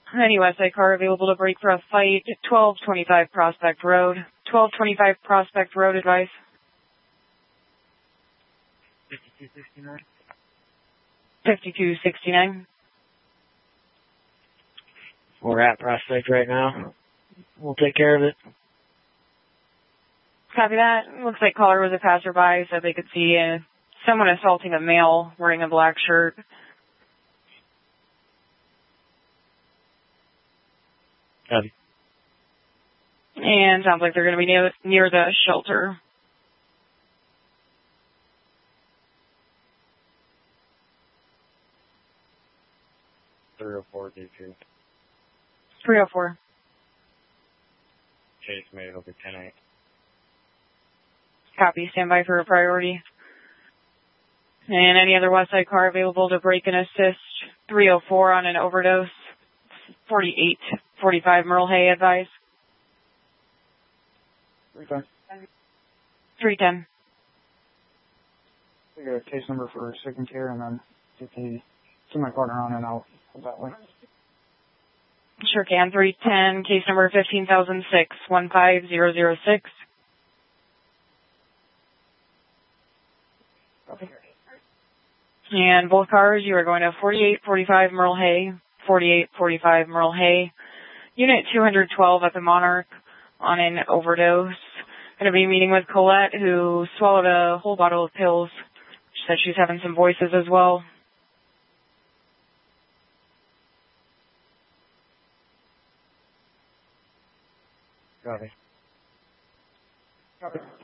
Any Westside car available to break for a fight, 1225 Prospect Road. 1225 Prospect Road, advice. 5269. 5269. We're at Prospect right now. We'll take care of it. Copy that. Looks like caller was a passerby, so they could see someone assaulting a male wearing a black shirt. Copy. And sounds like they're going to be near the shelter. .304 D2. 304. Chase made over 10-8. Copy. Stand by for a priority. And any other Westside car available to break and assist, 304 on an overdose. 4845 Merle Hay, advise. 310. 310. I got a case number for second care, and then get my partner on, and I'll go that way. Sure can. 310, case number 15006, 15006. Okay. And both cars, you are going to 4845 Merle Hay, 4845 Merle Hay. Unit 212 at the Monarch on an overdose. Going to be meeting with Colette, who swallowed a whole bottle of pills. She said she's having some voices as well. Copy. Copy.